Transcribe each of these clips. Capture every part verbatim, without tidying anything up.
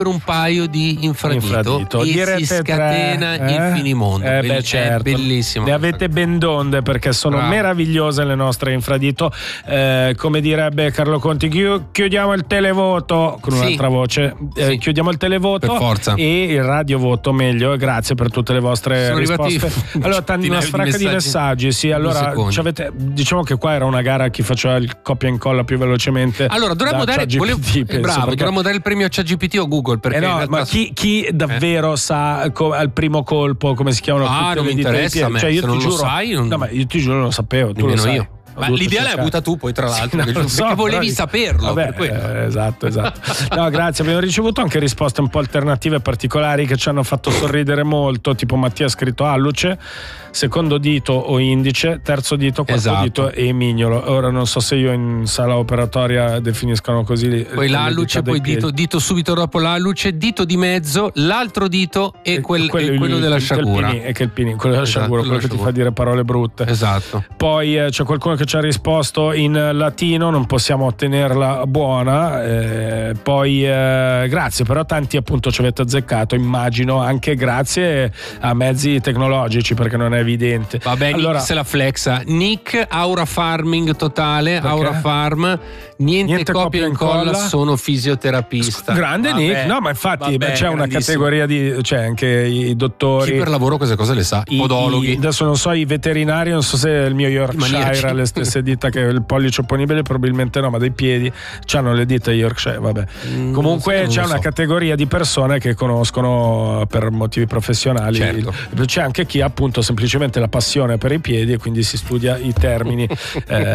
per un paio di infradito, infradito. e Direte si scatena tre, eh? il finimondo. Eh, Bell- beh, certo. È bellissimo. Ne avete ben donde, perché sono Bravo. meravigliose le nostre infradito. Eh, come direbbe Carlo Conti, chi- chiudiamo il televoto con Sì. un'altra voce. Eh, Sì. Chiudiamo il televoto Per forza. e il radiovoto meglio. Grazie per tutte le vostre Sono risposte. arrivati Allora, tanti, una centinaia di sfracca di messaggi. messaggi. Sì, Due allora secondi. ci avete, diciamo che qua era una gara a chi faceva il copia e incolla più velocemente. Allora, dovremmo da dare, ChatGPT, volevo- eh, penso, bravo, perché- dovremmo dare il premio a ChatGPT o Google, perché Eh no, in realtà- ma chi, chi davvero sa co- al primo colpo come si chiamano Ah, tutte non le mi dita dei interessa piedi? a me. Cioè, io Se ti non lo giuro, sai, non- no, ma io ti giuro non lo sapevo, tu lo Nemmeno sai. io. Ho Ma dovuto l'ideale l'hai cercare. butta tu, poi tra l'altro, Sì, no, perché, lo so, perché volevi però- saperlo. Vabbè, per quello. eh, esatto, esatto. No, grazie, abbiamo ricevuto anche risposte un po' alternative e particolari che ci hanno fatto sorridere molto, tipo Mattia ha scritto alluce, secondo dito o indice, terzo dito, quarto Esatto. dito e mignolo. Ora non so se io in sala operatoria definiscano così. Poi le l'alluce, dita dei poi piedi. dito, dito subito dopo l'alluce, dito di mezzo, l'altro dito e, quel- e quello, lì, della che è il sciagura. pini- E che è il pini, quello della Esatto, sciagura, quello quello che ti della fa dire parole brutte. Esatto. Poi eh, c'è qualcuno che ci ha risposto in latino, non possiamo ottenerla buona. eh, poi eh, grazie, però tanti appunto ci avete azzeccato, immagino anche grazie a mezzi tecnologici, perché non è evidente. Vabbè, allora, Nick se la flexa. Nick, Aura Farming totale, Perché? Aura Farm, niente, Niente copia e incolla, sono fisioterapista. grande Vabbè, Nick, no, ma infatti vabbè, c'è una grandissimo. categoria di, c'è anche i dottori. Chi per lavoro queste cose le sa, I- podologhi. i- adesso non so i veterinari, non so se il mio Yorkshire maniaci. ha le stesse dita che il pollice opponibile, probabilmente no, ma dei piedi c'hanno le dita Yorkshire, vabbè. Mm, Comunque non lo c'è so. una categoria di persone che conoscono per motivi professionali. Certo. Il- c'è anche chi ha appunto semplicemente la passione per i piedi e quindi si studia i termini eh,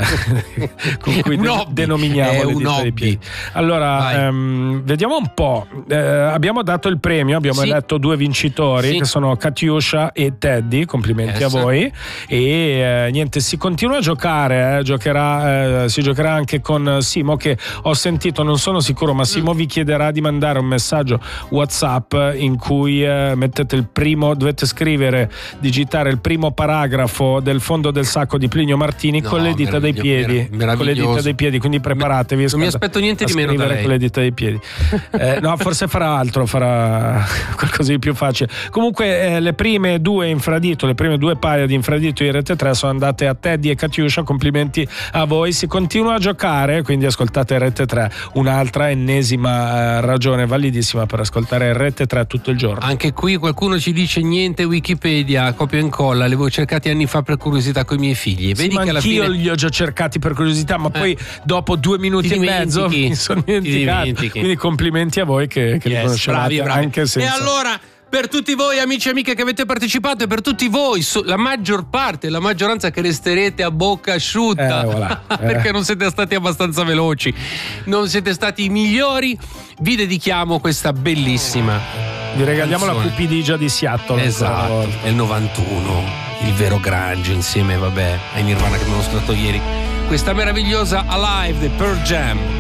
con cui Un de- hobby. denominiamo È le un dita dei hobby. piedi. Allora, Vai. ehm, vediamo un po'. Eh, abbiamo dato il premio, abbiamo Sì. eletto due vincitori Sì. che sono Katiuscia e Teddy. Complimenti Yes. a voi. E eh, niente, si continua a giocare. eh, giocherà, eh, si giocherà anche con Simo, che ho sentito, non sono sicuro, ma Simo Mm. vi chiederà di mandare un messaggio WhatsApp in cui eh, mettete il primo, dovete scrivere, digitare il primo paragrafo del fondo del sacco di Plinio Martini No, con le dita dei meraviglio- piedi. meraviglioso. Con le dita dei piedi, quindi preparatevi. Non mi ascolta, aspetto niente a di meno da scrivere lei. con le dita dei piedi. Eh, no, forse farà altro, farà qualcosa di più facile. Comunque eh, le prime due infradito, le prime due paia di infradito di Rete tre sono andate a Teddy e Katiuscia, complimenti a voi. Si continua a giocare, quindi ascoltate Rete tre, un'altra ennesima eh, ragione validissima per ascoltare Rete tre tutto il giorno. Anche qui qualcuno ci dice niente Wikipedia, copia e incolla, li avevo cercati anni fa per curiosità con i miei figli. Sì, Vedi ma che alla anch'io fine li ho già cercati per curiosità, ma Eh. poi dopo due minuti Ti e mezzo dimentichi. mi sono Ti dimenticato. dimentichi. Quindi complimenti a voi che, che li Yes, conoscevate bravi, bravi. anche senza. E allora, per tutti voi amici e amiche che avete partecipato e per tutti voi, so- la maggior parte, la maggioranza che resterete a bocca asciutta, Eh, voilà. Eh. perché non siete stati abbastanza veloci, non siete stati i migliori, vi dedichiamo questa bellissima Vi regaliamo la canzone. cupidigia di Seattle. ancora una Esatto, volta. è il novantuno, il vero grunge insieme, vabbè, ai Nirvana che abbiamo ascoltato ieri. Questa meravigliosa Alive dei Pearl Jam.